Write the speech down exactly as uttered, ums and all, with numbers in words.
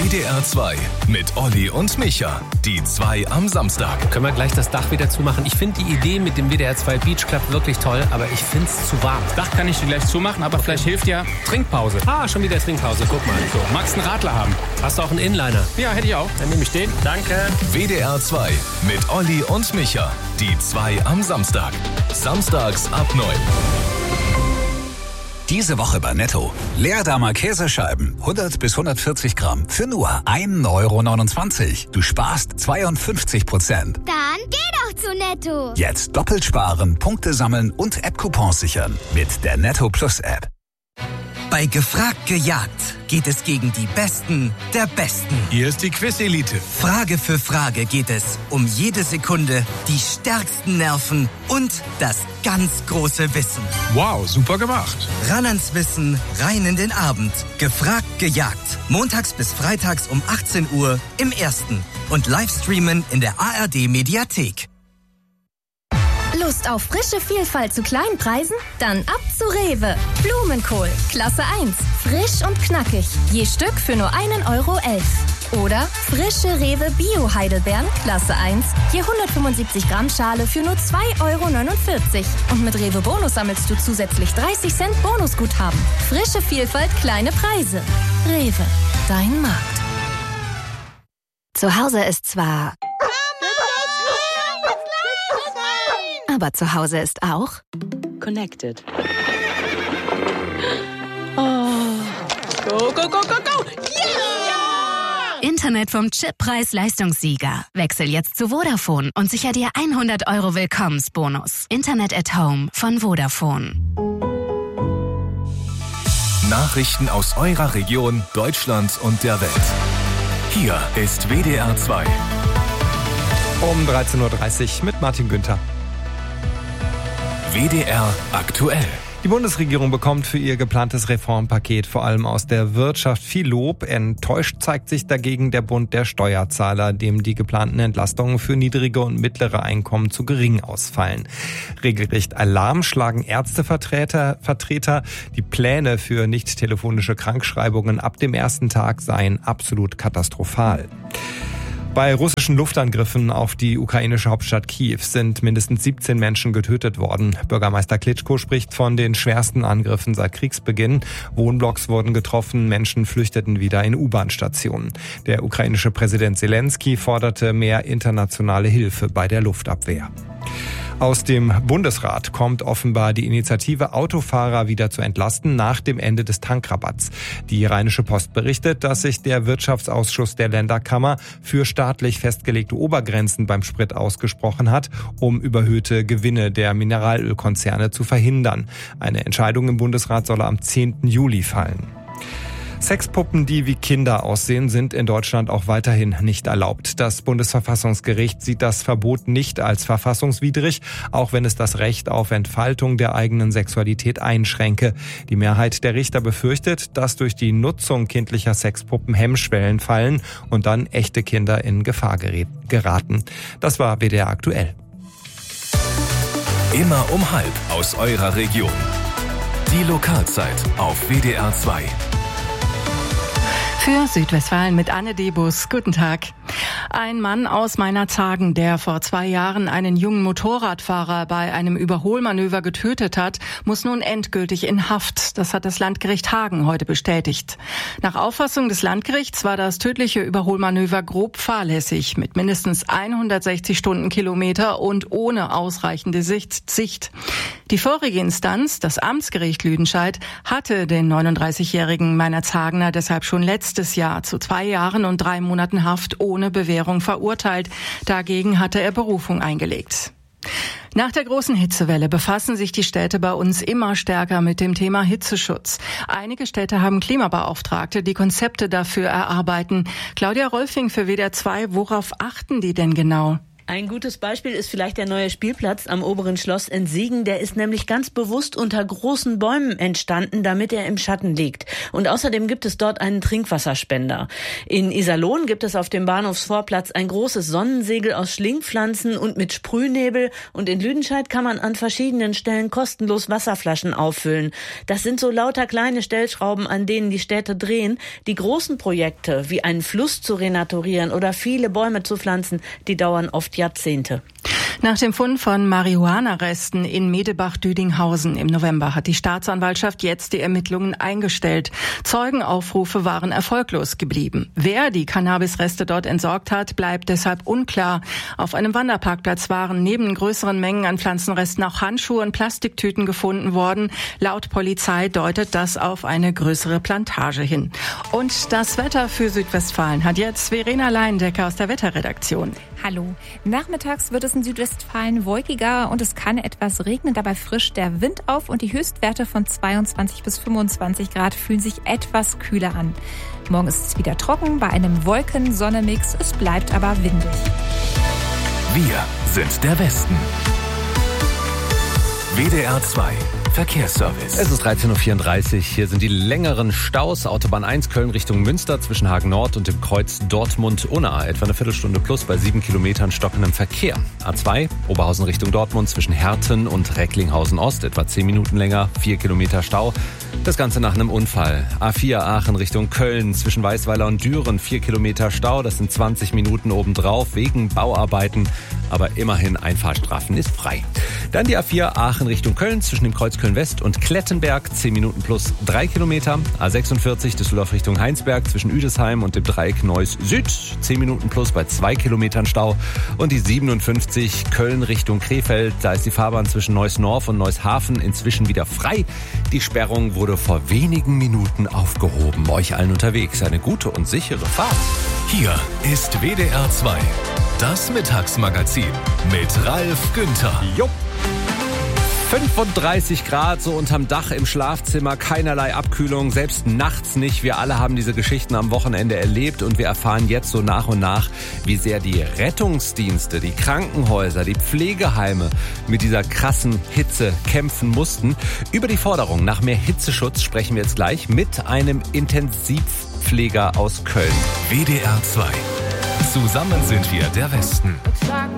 W D R zwei mit Olli und Micha. Die zwei am Samstag. Können wir gleich das Dach wieder zumachen? Ich finde die Idee mit dem W D R zwei Beach Club wirklich toll, aber ich finde es zu warm. Dach kann ich dir gleich zumachen, aber okay. Vielleicht hilft ja Trinkpause. Ah, schon wieder Trinkpause, guck mal. So, magst einen Radler haben? Hast du auch einen Inliner? Ja, hätte ich auch. Dann nehme ich den. Danke. W D R zwei mit Olli und Micha. Die zwei am Samstag. Samstags ab neun. Diese Woche bei Netto. Leerdammer Käsescheiben, hundert bis hundertvierzig Gramm, für nur ein Euro neunundzwanzig. Du sparst zweiundfünfzig Prozent. Dann geh doch zu Netto. Jetzt doppelt sparen, Punkte sammeln und App-Coupons sichern. Mit der Netto Plus App. Bei Gefragt gejagt geht es gegen die Besten der Besten. Hier ist die Quiz-Elite. Frage für Frage geht es um jede Sekunde, die stärksten Nerven und das ganz große Wissen. Wow, super gemacht. Ran ans Wissen, rein in den Abend. Gefragt gejagt. Montags bis freitags um achtzehn Uhr im Ersten. Und Livestreamen in der A R D-Mediathek. Lust auf frische Vielfalt zu kleinen Preisen? Dann ab zu Rewe. Blumenkohl, Klasse eins. Frisch und knackig. Je Stück für nur einen Euro elf. Oder frische Rewe Bio-Heidelbeeren, Klasse eins. Je hundertfünfundsiebzig Gramm Schale für nur zwei Euro neunundvierzig. Und mit Rewe Bonus sammelst du zusätzlich dreißig Cent Bonusguthaben. Frische Vielfalt, kleine Preise. Rewe, dein Markt. Zu Hause ist zwar... Aber zu Hause ist auch Connected. Oh. Go, go, go, go, go! Yeah! Internet vom Chip Preis-Leistungssieger. Wechsel jetzt zu Vodafone und sicher dir hundert Euro Willkommensbonus. Internet at Home von Vodafone. Nachrichten aus eurer Region, Deutschland und der Welt. Hier ist W D R zwei. Um dreizehn Uhr dreißig mit Martin Günther. W D R aktuell. Die Bundesregierung bekommt für ihr geplantes Reformpaket vor allem aus der Wirtschaft viel Lob. Enttäuscht zeigt sich dagegen der Bund der Steuerzahler, dem die geplanten Entlastungen für niedrige und mittlere Einkommen zu gering ausfallen. Regelrecht Alarm schlagen Ärztevertreter, Vertreter. Die Pläne für nicht telefonische Krankschreibungen ab dem ersten Tag seien absolut katastrophal. Bei russischen Luftangriffen auf die ukrainische Hauptstadt Kiew sind mindestens siebzehn Menschen getötet worden. Bürgermeister Klitschko spricht von den schwersten Angriffen seit Kriegsbeginn. Wohnblocks wurden getroffen, Menschen flüchteten wieder in U-Bahn-Stationen. Der ukrainische Präsident Zelensky forderte mehr internationale Hilfe bei der Luftabwehr. Aus dem Bundesrat kommt offenbar die Initiative, Autofahrer wieder zu entlasten nach dem Ende des Tankrabatts. Die Rheinische Post berichtet, dass sich der Wirtschaftsausschuss der Länderkammer für staatlich festgelegte Obergrenzen beim Sprit ausgesprochen hat, um überhöhte Gewinne der Mineralölkonzerne zu verhindern. Eine Entscheidung im Bundesrat soll am zehnten Juli fallen. Sexpuppen, die wie Kinder aussehen, sind in Deutschland auch weiterhin nicht erlaubt. Das Bundesverfassungsgericht sieht das Verbot nicht als verfassungswidrig, auch wenn es das Recht auf Entfaltung der eigenen Sexualität einschränke. Die Mehrheit der Richter befürchtet, dass durch die Nutzung kindlicher Sexpuppen Hemmschwellen fallen und dann echte Kinder in Gefahr geraten. Das war W D R aktuell. Immer um halb aus eurer Region. Die Lokalzeit auf W D R zwei. Für Südwestfalen mit Anne Debus. Guten Tag. Ein Mann aus Meinerzhagen, der vor zwei Jahren einen jungen Motorradfahrer bei einem Überholmanöver getötet hat, muss nun endgültig in Haft. Das hat das Landgericht Hagen heute bestätigt. Nach Auffassung des Landgerichts war das tödliche Überholmanöver grob fahrlässig mit mindestens hundertsechzig Stundenkilometer und ohne ausreichende Sicht. Die vorige Instanz, das Amtsgericht Lüdenscheid, hatte den neununddreißigjährigen Meinerzhagener deshalb schon letztes Jahr zu zwei Jahren und drei Monaten Haft ohne Bewährung verurteilt. Dagegen hatte er Berufung eingelegt. Nach der großen Hitzewelle befassen sich die Städte bei uns immer stärker mit dem Thema Hitzeschutz. Einige Städte haben Klimabeauftragte, die Konzepte dafür erarbeiten. Claudia Rolfing für W D R zwei, worauf achten die denn genau? Ein gutes Beispiel ist vielleicht der neue Spielplatz am Oberen Schloss in Siegen. Der ist nämlich ganz bewusst unter großen Bäumen entstanden, damit er im Schatten liegt. Und außerdem gibt es dort einen Trinkwasserspender. In Iserlohn gibt es auf dem Bahnhofsvorplatz ein großes Sonnensegel aus Schlingpflanzen und mit Sprühnebel. Und in Lüdenscheid kann man an verschiedenen Stellen kostenlos Wasserflaschen auffüllen. Das sind so lauter kleine Stellschrauben, an denen die Städte drehen. Die großen Projekte, wie einen Fluss zu renaturieren oder viele Bäume zu pflanzen, die dauern oft Jahrzehnte. Nach dem Fund von Marihuana-Resten in Medebach-Düdinghausen im November hat die Staatsanwaltschaft jetzt die Ermittlungen eingestellt. Zeugenaufrufe waren erfolglos geblieben. Wer die Cannabisreste dort entsorgt hat, bleibt deshalb unklar. Auf einem Wanderparkplatz waren neben größeren Mengen an Pflanzenresten auch Handschuhe und Plastiktüten gefunden worden. Laut Polizei deutet das auf eine größere Plantage hin. Und das Wetter für Südwestfalen hat jetzt Verena Leindecker aus der Wetterredaktion. Hallo. Nachmittags wird es in Südwestfalen wolkiger und es kann etwas regnen. Dabei frischt der Wind auf und die Höchstwerte von zweiundzwanzig bis fünfundzwanzig Grad fühlen sich etwas kühler an. Morgen ist es wieder trocken bei einem Wolken-Sonne-Mix. Es bleibt aber windig. Wir sind der Westen. W D R zwei Verkehrsservice. Es ist dreizehn Uhr vierunddreißig. Hier sind die längeren Staus. Autobahn eins Köln Richtung Münster zwischen Hagen Nord und dem Kreuz Dortmund-Unna. Etwa eine Viertelstunde plus bei sieben Kilometern stockendem Verkehr. A zwei Oberhausen Richtung Dortmund zwischen Herten und Recklinghausen Ost. Etwa zehn Minuten länger, vier Kilometer Stau. Das Ganze nach einem Unfall. A vier Aachen Richtung Köln zwischen Weißweiler und Düren. vier Kilometer Stau. Das sind zwanzig Minuten obendrauf wegen Bauarbeiten. Aber immerhin Einfahrstrafen ist frei. Dann die A vier Aachen Richtung Köln zwischen dem Kreuz Köln-West und Klettenberg, zehn Minuten plus drei Kilometer. A sechsundvierzig Düsseldorf Richtung Heinsberg zwischen Üdesheim und dem Dreieck Neuss Süd, zehn Minuten plus bei zwei Kilometern Stau. Und die siebenundfünfzig Köln Richtung Krefeld, da ist die Fahrbahn zwischen Neuss-Norf und Neuss-Hafen inzwischen wieder frei. Die Sperrung wurde vor wenigen Minuten aufgehoben. Euch allen unterwegs eine gute und sichere Fahrt. Hier ist W D R zwei, das Mittagsmagazin mit Ralf Günther. Jupp. fünfunddreißig Grad, so unterm Dach im Schlafzimmer, keinerlei Abkühlung, selbst nachts nicht. Wir alle haben diese Geschichten am Wochenende erlebt und wir erfahren jetzt so nach und nach, wie sehr die Rettungsdienste, die Krankenhäuser, die Pflegeheime mit dieser krassen Hitze kämpfen mussten. Über die Forderung nach mehr Hitzeschutz sprechen wir jetzt gleich mit einem Intensivpfleger aus Köln. W D R zwei. Zusammen sind wir der Westen.